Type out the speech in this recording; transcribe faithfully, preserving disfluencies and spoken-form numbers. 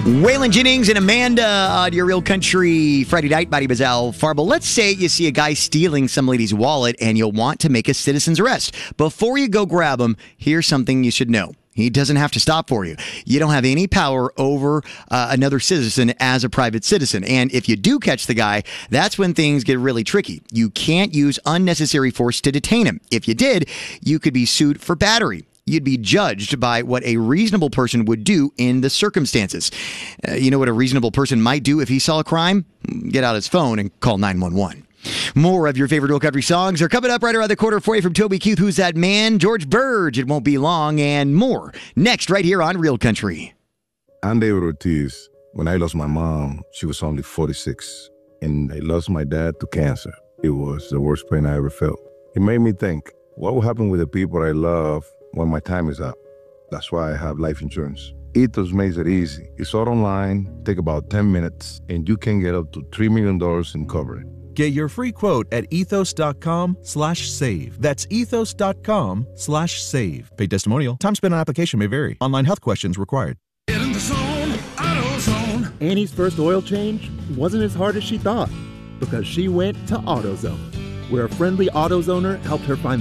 Waylon Jennings and Amanda on your Real Country Friday night. Body Bazal Farble. Let's say you see a guy stealing some lady's wallet and you'll want to make a citizen's arrest. Before you go grab him, here's something you should know. He doesn't have to stop for you. You don't have any power over uh, another citizen as a private citizen. And if you do catch the guy, that's when things get really tricky. You can't use unnecessary force to detain him. If you did, you could be sued for battery. You'd be judged by what a reasonable person would do in the circumstances. Uh, you know what a reasonable person might do if he saw a crime? Get out his phone and call nine one one. More of your favorite Real Country songs are coming up right around the corner for you from Toby Keith, Who's That Man?, George Burge, It Won't Be Long, and more. Next, right here on Real Country. I'm David Ortiz. When I lost my mom, she was only forty-six, and I lost my dad to cancer. It was the worst pain I ever felt. It made me think, what will happen with the people I love when my time is up? That's why I have life insurance. Ethos makes it easy. It's all online, take about ten minutes, and you can get up to three million dollars in coverage. Get your free quote at ethos.com slash save. That's ethos.com slash save. Paid testimonial. Time spent on application may vary. Online health questions required. Get in the zone, AutoZone. Annie's first oil change wasn't as hard as she thought because she went to AutoZone, where a friendly AutoZoner helped her find